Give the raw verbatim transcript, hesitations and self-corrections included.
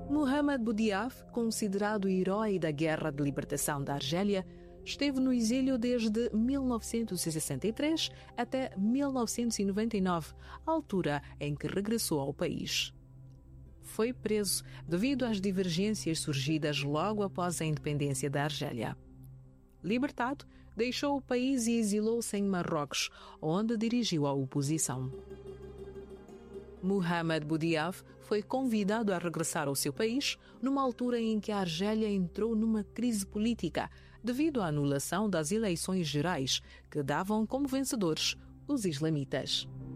Mohamed Boudiaf, considerado herói da Guerra de Libertação da Argélia, esteve no exílio desde mil novecentos e sessenta e três até mil novecentos e noventa e nove, altura em que regressou ao país. Foi preso devido às divergências surgidas logo após a independência da Argélia. Libertado, deixou o país e exilou-se em Marrocos, onde dirigiu a oposição. Mohamed Boudiaf foi convidado a regressar ao seu país numa altura em que a Argélia entrou numa crise política devido à anulação das eleições gerais, que davam como vencedores os islamitas.